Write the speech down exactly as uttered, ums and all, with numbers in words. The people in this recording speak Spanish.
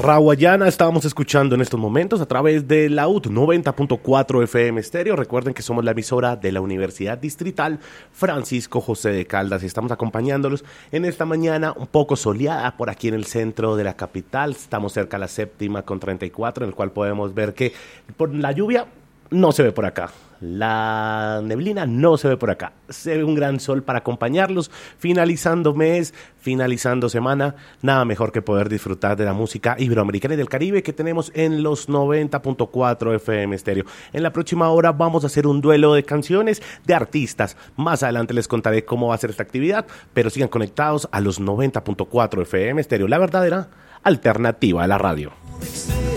Rawayana estábamos escuchando en estos momentos a través de la U T noventa punto cuatro F M Estéreo. Recuerden que somos la emisora de la Universidad Distrital Francisco José de Caldas y estamos acompañándolos en esta mañana un poco soleada por aquí en el centro de la capital. Estamos cerca a la séptima con treinta y cuatro, en el cual podemos ver que por la lluvia no se ve por acá. La neblina no se ve por acá. Se ve un gran sol para acompañarlos. Finalizando mes, finalizando semana, nada mejor que poder disfrutar de la música iberoamericana y del Caribe que tenemos en los noventa punto cuatro F M Estéreo. En la próxima hora vamos a hacer un duelo de canciones de artistas. Más adelante les contaré cómo va a ser esta actividad, pero sigan conectados a los noventa punto cuatro F M Estéreo, la verdadera alternativa a la radio.